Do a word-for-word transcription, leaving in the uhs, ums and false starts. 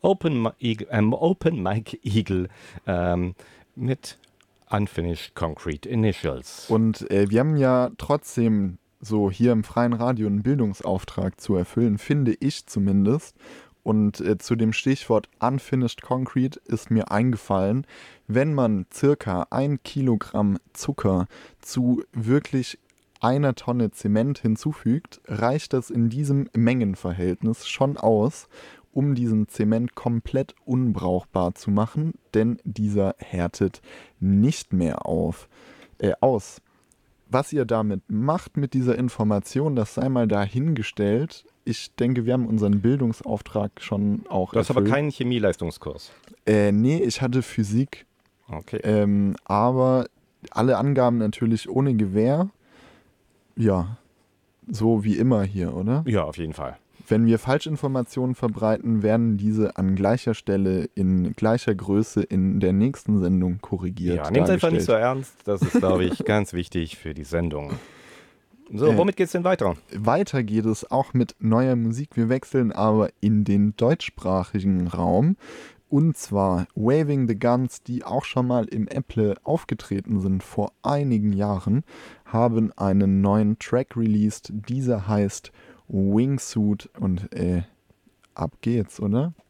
Open, Mi- Eagle, ähm, Open Mike Eagle ähm, mit Unfinished Concrete Initials. Und äh, wir haben ja trotzdem so hier im freien Radio einen Bildungsauftrag zu erfüllen, finde ich zumindest. Und äh, zu dem Stichwort Unfinished Concrete ist mir eingefallen, wenn man circa ein Kilogramm Zucker zu wirklich einer Tonne Zement hinzufügt, reicht das in diesem Mengenverhältnis schon aus, um diesen Zement komplett unbrauchbar zu machen, denn dieser härtet nicht mehr auf, äh, aus. Was ihr damit macht mit dieser Information, das sei mal dahingestellt. Ich denke, wir haben unseren Bildungsauftrag schon auch Du hast aber erfüllt. keinen Chemieleistungskurs. Äh, nee, ich hatte Physik, Okay. ähm, aber alle Angaben natürlich ohne Gewähr. Ja, so wie immer hier, oder? Ja, auf jeden Fall. Wenn wir Falschinformationen verbreiten, werden diese an gleicher Stelle in gleicher Größe in der nächsten Sendung korrigiert. Ja, nehmt es einfach nicht so dargestellt. ernst. Das ist, glaube ich, ganz wichtig für die Sendung. So, Äh, womit geht's denn weiter? Weiter geht es auch mit neuer Musik. Wir wechseln aber in den deutschsprachigen Raum. Und zwar Waving the Guns, die auch schon mal im Apple aufgetreten sind vor einigen Jahren, haben einen neuen Track released. Dieser heißt Wingsuit und äh, ab geht's, oder?